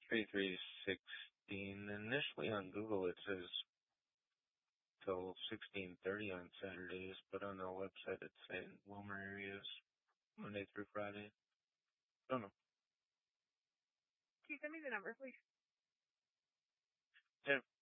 3316. Initially on Google it says till 16:30 on Saturdays, but on our website it's saying Wilmer areas Monday through Friday. Don't know. Can you send me the number, please? Yeah.